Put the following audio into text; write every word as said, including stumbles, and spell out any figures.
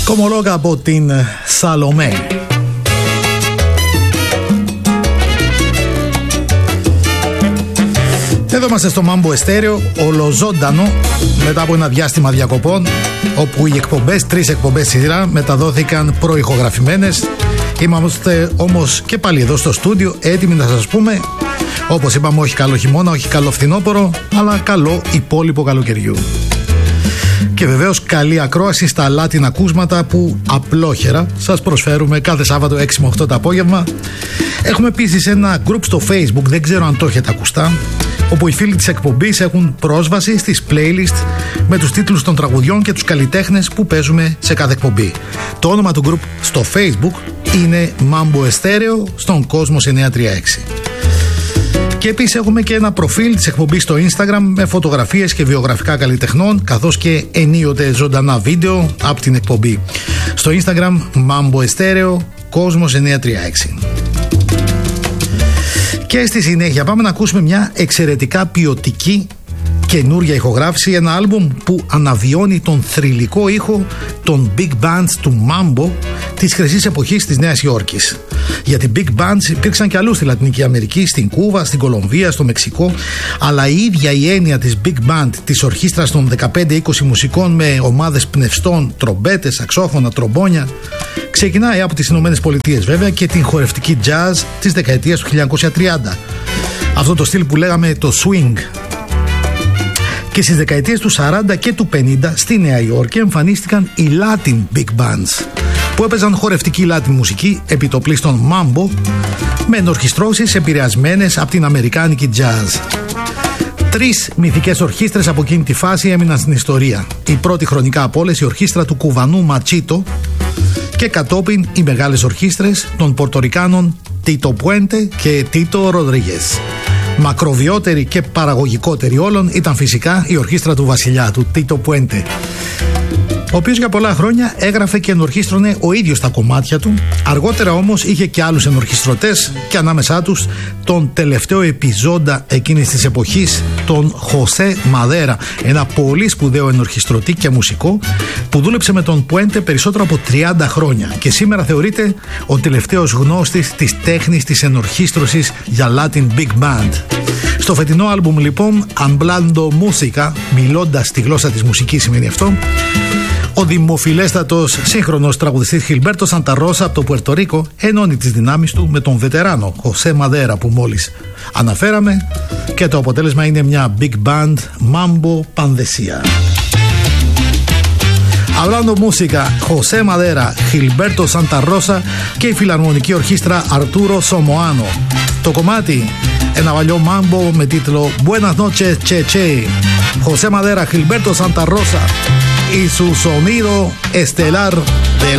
Κομολόγα από την Σαλομέ. Εδώ είμαστε στο Mambo Estéreo, ολοζώντανο, μετά από ένα διάστημα διακοπών, όπου οι εκπομπές, τρεις εκπομπές στη σειρά, μεταδόθηκαν προηχογραφημένες. Είμαστε όμως και πάλι εδώ στο στούντιο, έτοιμοι να σας πούμε, όπως είπαμε, όχι καλό χειμώνα, όχι καλό φθινόπωρο, αλλά καλό υπόλοιπο καλοκαιριού. Και βεβαίως καλή ακρόαση στα λάτινα ακούσματα που απλόχερα σας προσφέρουμε κάθε Σάββατο έξι με οκτώ το απόγευμα. Έχουμε επίσης ένα group στο Facebook, δεν ξέρω αν το έχετε ακουστά, όπου οι φίλοι της εκπομπής έχουν πρόσβαση στις playlist με τους τίτλους των τραγουδιών και τους καλλιτέχνες που παίζουμε σε κάθε εκπομπή. Το όνομα του group στο Facebook είναι Mambo Estéreo στον Κόσμος εννιακόσια τριάντα έξι. Και επίσης έχουμε και ένα προφίλ της εκπομπής στο Instagram με φωτογραφίες και βιογραφικά καλλιτεχνών, καθώς και ενίοτε ζωντανά βίντεο από την εκπομπή. Στο Instagram Mambo Estéreo Κόσμος εννιακόσια τριάντα έξι. Και στη συνέχεια πάμε να ακούσουμε μια εξαιρετικά ποιοτική καινούρια ηχογράφηση, ένα άλμπουμ που αναβιώνει τον θρυλικό ήχο των big bands του Mambo της χρυσής εποχής της Νέας Υόρκης. Γιατί big bands υπήρξαν και αλλού στη Λατινική Αμερική, στην Κούβα, στην Κολομβία, στο Μεξικό, αλλά η ίδια η έννοια της big band, της ορχήστρας των δεκαπέντε είκοσι μουσικών με ομάδες πνευστών, τρομπέτες, σαξόφωνα, τρομπόνια, ξεκινάει από τις Ηνωμένες Πολιτείες βέβαια και την χορευτική jazz της δεκαετίας του χίλια εννιακόσια τριάντα. Αυτό το στυλ που λέγαμε το swing. Και στις δεκαετίες του σαράντα και του πενήντα στη Νέα Υόρκη εμφανίστηκαν οι Latin Big Bands, που έπαιζαν χορευτική Latin μουσική επιτοπλίστων Mambo με ενορχιστρώσεις επηρεασμένες από την αμερικάνικη jazz. Τρεις μυθικές ορχήστρες από εκείνη τη φάση έμειναν στην ιστορία. Η πρώτη χρονικά από όλες η ορχήστρα του Κουβανού Ματσίτο και κατόπιν οι μεγάλες ορχήστρες των Πορτορικάνων Τίτο Πουέντε και Τίτο Ροδρίγες. Μακροβιότερη και παραγωγικότερη όλων ήταν φυσικά η ορχήστρα του βασιλιά, του Τίτο Πουέντε, ο οποίος για πολλά χρόνια έγραφε και ενορχίστρωνε ο ίδιος τα κομμάτια του. Αργότερα όμως είχε και άλλους ενορχιστρωτές και ανάμεσά τους τον τελευταίο επιζώντα εκείνης της εποχής, τον Χωσέ Μαδέρα, ένα πολύ σπουδαίο ενορχιστρωτή και μουσικό που δούλεψε με τον Πουέντε περισσότερο από τριάντα χρόνια και σήμερα θεωρείται ο τελευταίος γνώστης της τέχνης της ενορχίστρωσης για Latin Big Band. Στο φετινό άλμπουμ λοιπόν, Hablando Música, μιλώντας τη γλώσσα της μουσικής σημαίνει αυτό, ο δημοφιλέστατος σύγχρονος τραγουδιστής Χιλμπέρτο Σάντα Ρώσα από το Πουερτορίκο ενώνει τις δυνάμεις του με τον βετεράνο Χωσέ Μαδέρα που μόλις αναφέραμε και το αποτέλεσμα είναι μια big band Mambo πανδεσία. Hablando Música, Χωσέ Μαδέρα, Χιλμπέρτο Σάντα Ρώσα και η φιλαρμονική ορχήστρα Αρτούρο Σομοάνο. Το κομμάτι, ένα παλιό Mambo με τίτλο Buenas noches, che che. Χωσέ Μαδέρα, Gilberto Santa Rosa y su sonido estelar de